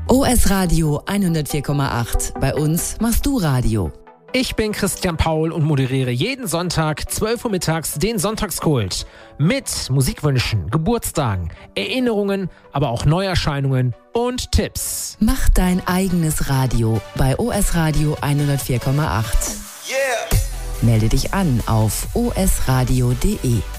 OS Radio 104,8. Bei uns machst du Radio. Ich bin Christian Paul und moderiere jeden Sonntag 12 Uhr mittags den Sonntagskult mit Musikwünschen, Geburtstagen, Erinnerungen, aber auch Neuerscheinungen und Tipps. Mach dein eigenes Radio bei OS Radio 104,8. Yeah. Melde dich an auf osradio.de.